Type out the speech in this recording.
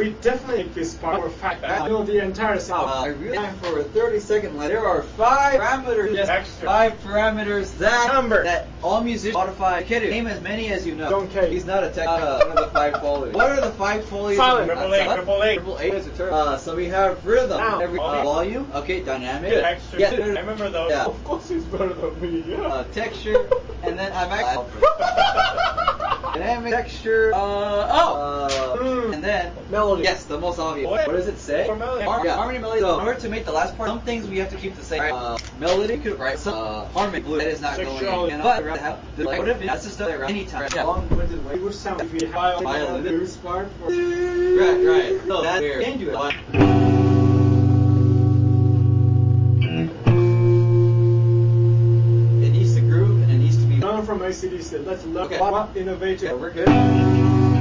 We definitely make this part more fact. I know the entire sound. I really time for a 30-second line. There are 5 parameters. Yes. Extra. 5 parameters that all musicians modify. Kid, name as many as you know. Don't care. He's not a tech. One of the 5 qualities. What are the 5 qualities? Silent. Triple A. Is a term. So we have rhythm. Sound. Volume. Okay. Dynamic. Extra. Yes. I remember those. Yeah. Of course he's better than me. Yeah. Texture. And then I'm actually. Dynamic texture. And then Melody. Yes, the most obvious. What does it say? Melody. Harmony, melody. So in order to make the last part, some things we have to keep the same. Melody, could write some harmony. Blue. That is not going in. But what if that's just done anytime? Yeah. Long-winded way. It would sound if we had Violin. this part for. Right. So that's where you do it. It needs to groove and it needs to be. From ACDC. Let's look Okay. what innovative. Yeah, we're good.